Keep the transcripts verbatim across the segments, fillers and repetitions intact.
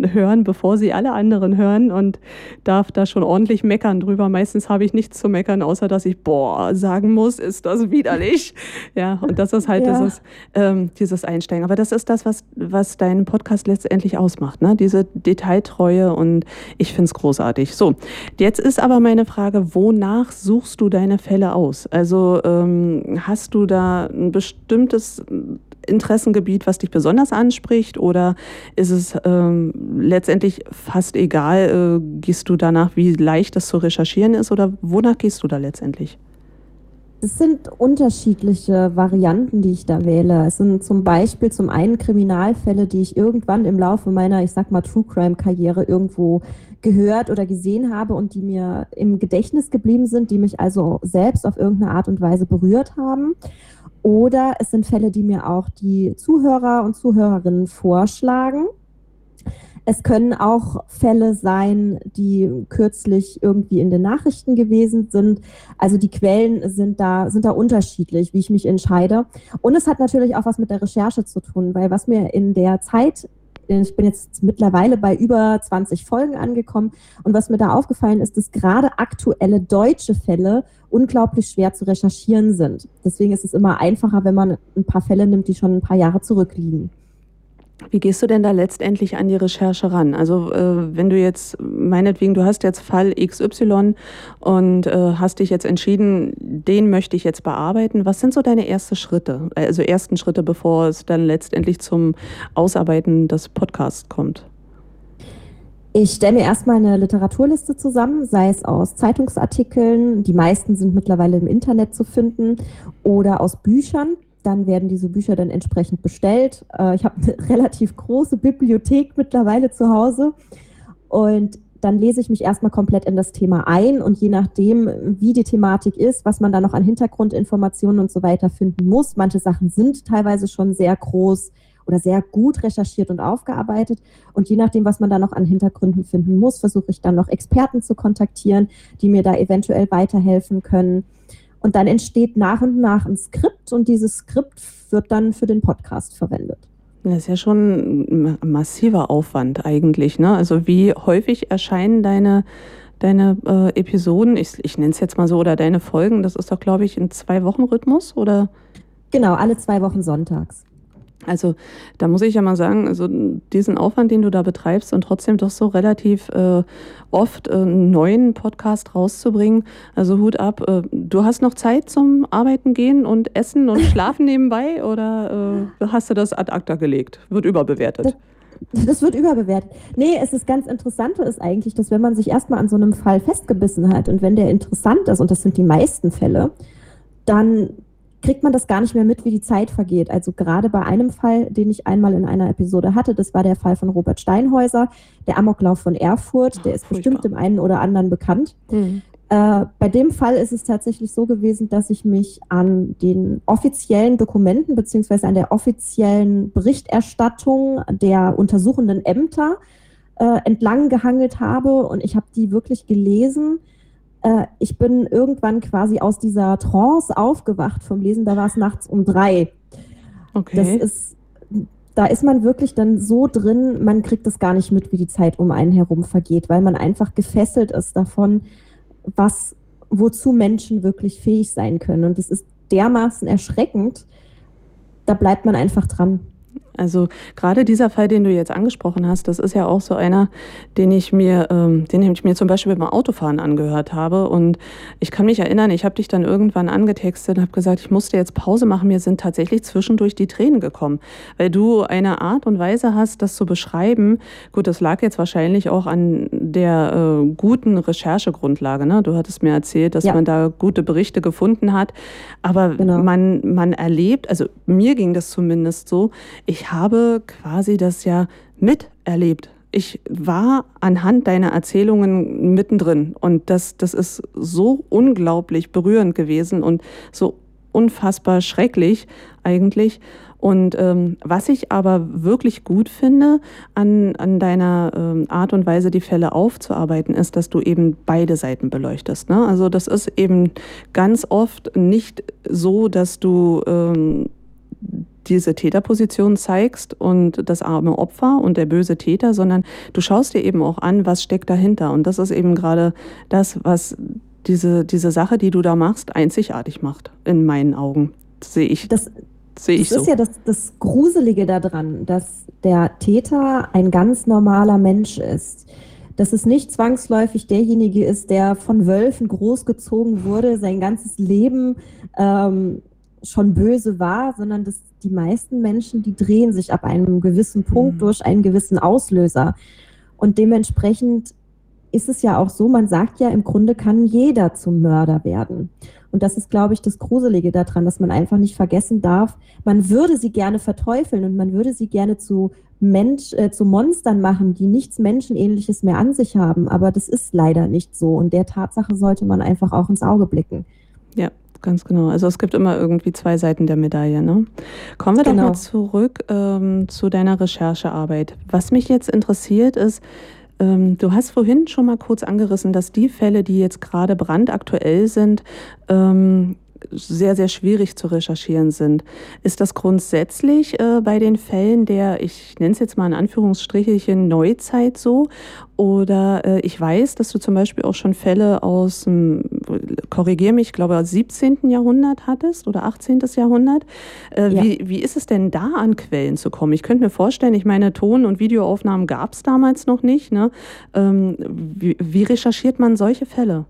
hören, bevor sie alle anderen hören und darf da schon ordentlich meckern drüber. Meistens habe ich nichts zu meckern, außer dass ich, boah, sagen muss, ist das widerlich. Ja, und das ist halt ja. dieses, ähm, dieses Einsteigen. Aber das ist das, was, was deinen Podcast letztendlich ausmacht, ne? Diese Detailtreue, und ich finde es großartig. So, jetzt ist aber meine Frage, wonach suchst du deine Fälle aus? Also ähm, hast du da ein bestimmtes Interessengebiet, was dich besonders anspricht, oder ist es ähm, letztendlich fast egal, äh, gehst du danach, wie leicht das zu recherchieren ist, oder wonach gehst du da letztendlich? Es sind unterschiedliche Varianten, die ich da wähle. Es sind zum Beispiel zum einen Kriminalfälle, die ich irgendwann im Laufe meiner, ich sag mal, True-Crime-Karriere irgendwo gehört oder gesehen habe und die mir im Gedächtnis geblieben sind, die mich also selbst auf irgendeine Art und Weise berührt haben. Oder es sind Fälle, die mir auch die Zuhörer und Zuhörerinnen vorschlagen. Es können auch Fälle sein, die kürzlich irgendwie in den Nachrichten gewesen sind. Also die Quellen sind da, sind da unterschiedlich, wie ich mich entscheide. Und es hat natürlich auch was mit der Recherche zu tun, weil was mir in der Zeit, ich bin jetzt mittlerweile bei über zwanzig Folgen angekommen, und was mir da aufgefallen ist, dass gerade aktuelle deutsche Fälle unglaublich schwer zu recherchieren sind. Deswegen ist es immer einfacher, wenn man ein paar Fälle nimmt, die schon ein paar Jahre zurückliegen. Wie gehst du denn da letztendlich an die Recherche ran? Also äh, wenn du jetzt, meinetwegen, du hast jetzt Fall X Y und äh, hast dich jetzt entschieden, den möchte ich jetzt bearbeiten. Was sind so deine ersten Schritte, also ersten Schritte, bevor es dann letztendlich zum Ausarbeiten des Podcasts kommt? Ich stelle mir erstmal eine Literaturliste zusammen, sei es aus Zeitungsartikeln, die meisten sind mittlerweile im Internet zu finden, oder aus Büchern. Dann werden diese Bücher dann entsprechend bestellt. Ich habe eine relativ große Bibliothek mittlerweile zu Hause, und dann lese ich mich erstmal komplett in das Thema ein, und je nachdem, wie die Thematik ist, was man da noch an Hintergrundinformationen und so weiter finden muss. Manche Sachen sind teilweise schon sehr groß oder sehr gut recherchiert und aufgearbeitet, und je nachdem, was man da noch an Hintergründen finden muss, versuche ich dann noch Experten zu kontaktieren, die mir da eventuell weiterhelfen können. Und dann entsteht nach und nach ein Skript, und dieses Skript wird dann für den Podcast verwendet. Das ist ja schon ein massiver Aufwand eigentlich, ne? Also wie häufig erscheinen deine, deine äh, Episoden, ich, ich nenne es jetzt mal so, oder deine Folgen? Das ist doch, glaube ich, ein Zwei-Wochen-Rhythmus, oder? Genau, alle zwei Wochen sonntags. Also da muss ich ja mal sagen, also diesen Aufwand, den du da betreibst, und trotzdem doch so relativ äh, oft äh, einen neuen Podcast rauszubringen, also Hut ab. Äh, du hast noch Zeit zum Arbeiten gehen und Essen und Schlafen nebenbei, oder äh, hast du das ad acta gelegt? Wird überbewertet? Das, das wird überbewertet. Nee, es ist ganz Interessante ist eigentlich, dass wenn man sich erstmal an so einem Fall festgebissen hat und wenn der interessant ist, und das sind die meisten Fälle, dann kriegt man das gar nicht mehr mit, wie die Zeit vergeht. Also gerade bei einem Fall, den ich einmal in einer Episode hatte, das war der Fall von Robert Steinhäuser, der Amoklauf von Erfurt, der ist Furchtbar. Bestimmt dem einen oder anderen bekannt. Mhm. Äh, bei dem Fall ist es tatsächlich so gewesen, dass ich mich an den offiziellen Dokumenten beziehungsweise an der offiziellen Berichterstattung der untersuchenden Ämter äh, entlang gehangelt habe, und ich habe die wirklich gelesen. Ich bin irgendwann quasi aus dieser Trance aufgewacht vom Lesen, da war es nachts um drei. Okay. Das ist, da ist man wirklich dann so drin, man kriegt das gar nicht mit, wie die Zeit um einen herum vergeht, weil man einfach gefesselt ist davon, was, wozu Menschen wirklich fähig sein können. Und es ist dermaßen erschreckend, da bleibt man einfach dran. Also gerade dieser Fall, den du jetzt angesprochen hast, das ist ja auch so einer, den ich mir, ähm, den ich mir zum Beispiel beim Autofahren angehört habe. Und ich kann mich erinnern, ich habe dich dann irgendwann angetextet und habe gesagt, ich musste jetzt Pause machen. Mir sind tatsächlich zwischendurch die Tränen gekommen, weil du eine Art und Weise hast, das zu beschreiben. Gut, das lag jetzt wahrscheinlich auch an der äh, guten Recherchegrundlage, ne? Du hattest mir erzählt, dass ja. man da gute Berichte gefunden hat. Aber genau. man, man erlebt, also mir ging das zumindest so, ich Ich habe quasi das ja miterlebt. Ich war anhand deiner Erzählungen mittendrin, und das, das ist so unglaublich berührend gewesen und so unfassbar schrecklich eigentlich. Und ähm, was ich aber wirklich gut finde an, an deiner ähm, Art und Weise, die Fälle aufzuarbeiten, ist, dass du eben beide Seiten beleuchtest, ne? Also das ist eben ganz oft nicht so, dass du ähm, diese Täterposition zeigst und das arme Opfer und der böse Täter, sondern du schaust dir eben auch an, was steckt dahinter. Und das ist eben gerade das, was diese, diese Sache, die du da machst, einzigartig macht, in meinen Augen. Das sehe ich, Das, sehe das ich so. ist ja das, das Gruselige daran, dass der Täter ein ganz normaler Mensch ist. Dass es nicht zwangsläufig derjenige ist, der von Wölfen großgezogen wurde, sein ganzes Leben ähm, schon böse war, sondern dass die meisten Menschen, die drehen sich ab einem gewissen Punkt Mhm. durch einen gewissen Auslöser. Und dementsprechend ist es ja auch so, man sagt ja, im Grunde kann jeder zum Mörder werden. Und das ist, glaube ich, das Gruselige daran, dass man einfach nicht vergessen darf, man würde sie gerne verteufeln und man würde sie gerne zu Mensch, äh, zu Monstern machen, die nichts Menschenähnliches mehr an sich haben. Aber das ist leider nicht so. Und der Tatsache sollte man einfach auch ins Auge blicken. Ja, ganz genau. Also es gibt immer irgendwie zwei Seiten der Medaille, ne? Kommen wir Genau. doch mal zurück ähm, zu deiner Recherchearbeit. Was mich jetzt interessiert ist, ähm, du hast vorhin schon mal kurz angerissen, dass die Fälle, die jetzt gerade brandaktuell sind, ähm, sehr, sehr schwierig zu recherchieren sind. Ist das grundsätzlich äh, bei den Fällen der, ich nenne es jetzt mal in Anführungsstrichelchen, Neuzeit so? Oder äh, ich weiß, dass du zum Beispiel auch schon Fälle aus dem, korrigier mich, ich glaube siebzehnten Jahrhundert hattest oder achtzehnten Jahrhundert. Äh, Ja. wie, wie ist es denn da an Quellen zu kommen? Ich könnte mir vorstellen, ich meine, Ton- und Videoaufnahmen gab es damals noch nicht. Ne? Ähm, wie, wie recherchiert man solche Fälle?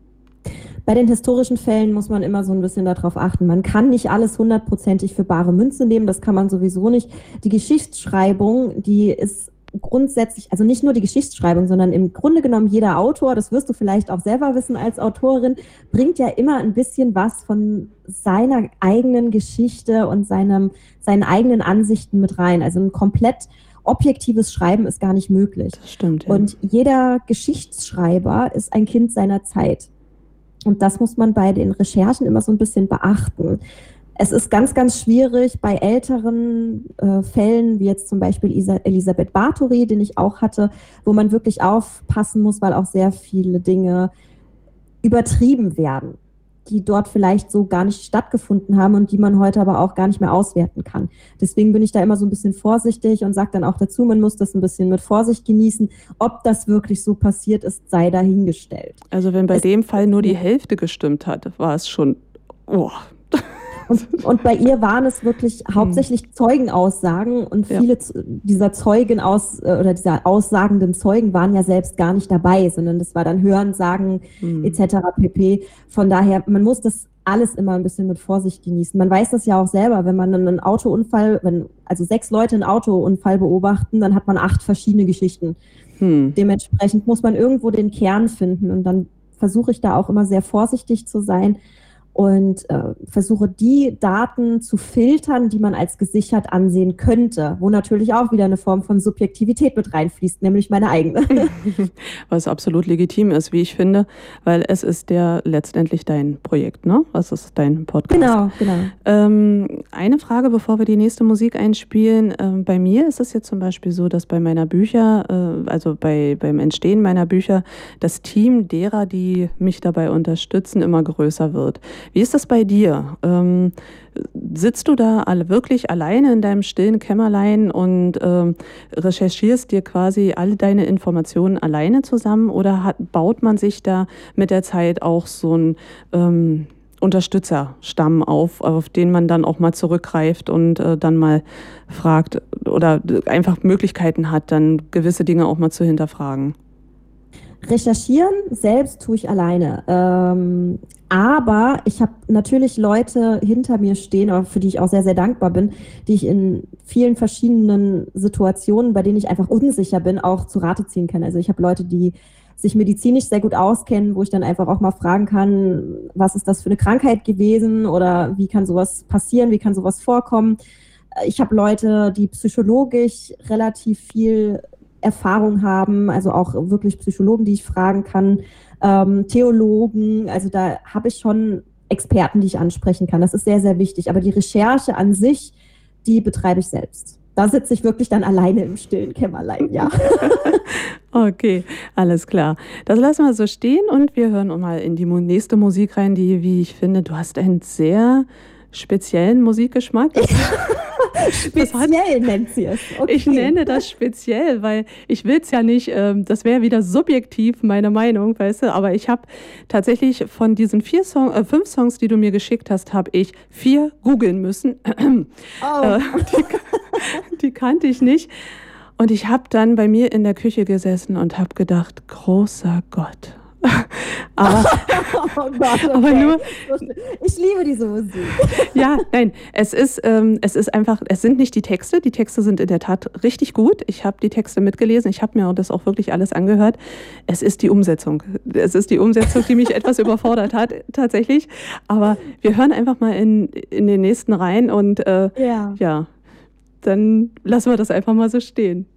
Bei den historischen Fällen muss man immer so ein bisschen darauf achten. Man kann nicht alles hundertprozentig für bare Münze nehmen, das kann man sowieso nicht. Die Geschichtsschreibung, die ist grundsätzlich, also nicht nur die Geschichtsschreibung, sondern im Grunde genommen jeder Autor, das wirst du vielleicht auch selber wissen als Autorin, bringt ja immer ein bisschen was von seiner eigenen Geschichte und seinem, seinen eigenen Ansichten mit rein. Also ein komplett objektives Schreiben ist gar nicht möglich. Das stimmt, ja. Und jeder Geschichtsschreiber ist ein Kind seiner Zeit. Und das muss man bei den Recherchen immer so ein bisschen beachten. Es ist ganz, ganz schwierig bei älteren äh, Fällen, wie jetzt zum Beispiel Isa- Elisabeth Bathory, den ich auch hatte, wo man wirklich aufpassen muss, weil auch sehr viele Dinge übertrieben werden, die dort vielleicht so gar nicht stattgefunden haben und die man heute aber auch gar nicht mehr auswerten kann. Deswegen bin ich da immer so ein bisschen vorsichtig und sage dann auch dazu, man muss das ein bisschen mit Vorsicht genießen. Ob das wirklich so passiert ist, sei dahingestellt. Also wenn bei Es- dem Fall nur die Hälfte gestimmt hat, war es schon, oh. Und, und bei ihr waren es wirklich hauptsächlich Zeugenaussagen und Ja. viele Z- dieser Zeugen aus äh, oder dieser aussagenden Zeugen waren ja selbst gar nicht dabei, sondern das war dann Hörensagen Hm. et cetera pp. Von daher, man muss das alles immer ein bisschen mit Vorsicht genießen. Man weiß das ja auch selber, wenn man einen Autounfall, wenn also sechs Leute einen Autounfall beobachten, dann hat man acht verschiedene Geschichten. Hm. Dementsprechend muss man irgendwo den Kern finden und dann versuche ich da auch immer sehr vorsichtig zu sein und äh, versuche die Daten zu filtern, die man als gesichert ansehen könnte, wo natürlich auch wieder eine Form von Subjektivität mit reinfließt, nämlich meine eigene. Was absolut legitim ist, wie ich finde, weil es ist ja letztendlich dein Projekt, ne? Was ist dein Podcast? Genau, genau. Ähm, eine Frage, bevor wir die nächste Musik einspielen. Ähm, bei mir ist es jetzt zum Beispiel so, dass bei meiner Bücher, äh, also bei, beim Entstehen meiner Bücher, das Team derer, die mich dabei unterstützen, immer größer wird. Wie ist das bei dir? Ähm, sitzt du da alle wirklich alleine in deinem stillen Kämmerlein und ähm, recherchierst dir quasi alle deine Informationen alleine zusammen oder hat, baut man sich da mit der Zeit auch so einen ähm, Unterstützerstamm auf, auf den man dann auch mal zurückgreift und äh, dann mal fragt oder einfach Möglichkeiten hat, dann gewisse Dinge auch mal zu hinterfragen? Recherchieren selbst tue ich alleine. Ähm, aber ich habe natürlich Leute hinter mir stehen, für die ich auch sehr, sehr dankbar bin, die ich in vielen verschiedenen Situationen, bei denen ich einfach unsicher bin, auch zu Rate ziehen kann. Also ich habe Leute, die sich medizinisch sehr gut auskennen, wo ich dann einfach auch mal fragen kann, was ist das für eine Krankheit gewesen oder wie kann sowas passieren, wie kann sowas vorkommen. Ich habe Leute, die psychologisch relativ viel Erfahrung haben, also auch wirklich Psychologen, die ich fragen kann, ähm, Theologen, also da habe ich schon Experten, die ich ansprechen kann. Das ist sehr, sehr wichtig. Aber die Recherche an sich, die betreibe ich selbst. Da sitze ich wirklich dann alleine im stillen Kämmerlein, ja. Okay, alles klar. Das lassen wir so stehen und wir hören mal in die nächste Musik rein, die, wie ich finde, du hast ein sehr speziellen Musikgeschmack. Speziell nennt sie es. Okay. Ich nenne das speziell, weil ich will es ja nicht, ähm, das wäre wieder subjektiv meine Meinung, weißt du, aber ich habe tatsächlich von diesen vier Song, äh, fünf Songs, die du mir geschickt hast, habe ich vier googeln müssen. Oh. Äh, die, die kannte ich nicht. Und ich habe dann bei mir in der Küche gesessen und habe gedacht, großer Gott. aber, oh Gott, okay. aber nur, ich liebe diese Musik. ja, nein, es ist, ähm, es ist einfach, es sind nicht die Texte, die Texte sind in der Tat richtig gut. Ich habe die Texte mitgelesen, ich habe mir das auch wirklich alles angehört. Es ist die Umsetzung. Es ist die Umsetzung, die mich etwas überfordert hat, tatsächlich. Aber wir hören einfach mal in, in den nächsten rein und äh, ja. ja, dann lassen wir das einfach mal so stehen.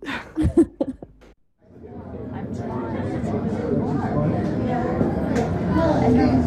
And